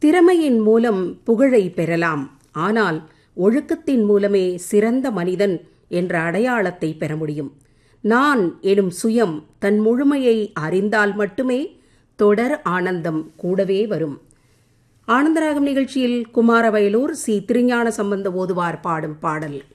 திறமையின் மூலம் புகழை பெறலாம், ஆனால் ஒழுக்கத்தின் மூலமே சிறந்த மனிதன் என்ற அடையாளத்தை பெற முடியும். நான் எனும் சுயம் தன் முழுமையை அறிந்தால் மட்டுமே தொடர் ஆனந்தம் கூடவே வரும். ஆனந்தராகம் நிகழ்ச்சியில் குமாரவயலூர் சி. திருஞான சம்பந்த ஓதுவார் பாடும் பாடல்.